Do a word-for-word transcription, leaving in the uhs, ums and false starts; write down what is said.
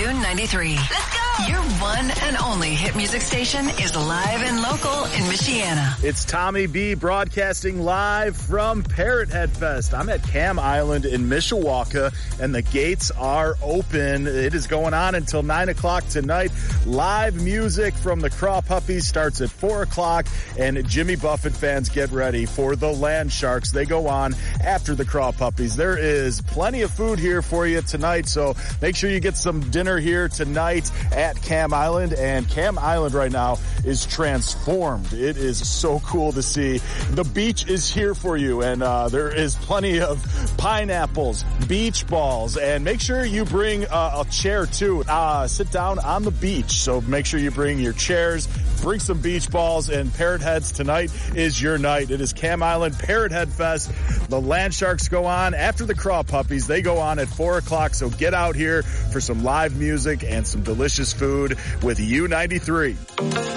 U ninety-three. Let's go! Your one and only hit music station is live and local in Michiana. It's Tommy B broadcasting live from Parrot Head Fest. I'm at Cam Island in Mishawaka, and the gates are open. It is going on until nine o'clock tonight. Live music from the Craw Puppies starts at four o'clock, and Jimmy Buffett fans, get ready for the Land Sharks. They go on after the Craw Puppies. There is plenty of food here for you tonight, so make sure you get some dinner here tonight at Cam Island. And Cam Island right now is transformed. It is so cool to see. The beach is here for you, and uh, there is plenty of pineapples, beach balls, and make sure you bring uh, a chair too. Uh, sit down on the beach, so make sure you bring your chairs, bring some beach balls, and Parrot Heads. Tonight is your night. It is Cam Island Parrot Head Fest. The Land Sharks go on after the Craw Puppies. They go on at four o'clock, so get out here for some live music and some delicious food with U ninety-three.